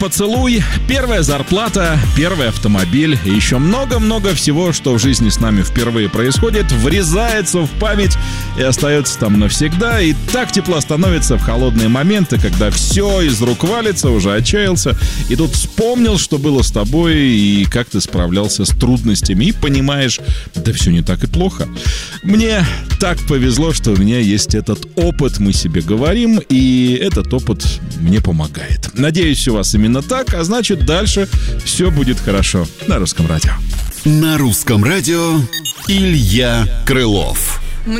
поцелуй, первая зарплата, первый автомобиль и еще много-много всего, что в жизни с нами впервые происходит, врезается в память и остается там навсегда. И так тепло становится в холодные моменты, когда все из рук валится, уже отчаялся, и тут вспомнил, что было с тобой и как ты справлялся с трудностями, и понимаешь, да все не так и плохо. Мне так повезло, что у меня есть этот опыт, мы себе говорим, и этот опыт мне помогает. Надеюсь, у вас именно так, а значит, дальше все будет хорошо. На Русском радио. На Русском радио Илья Крылов.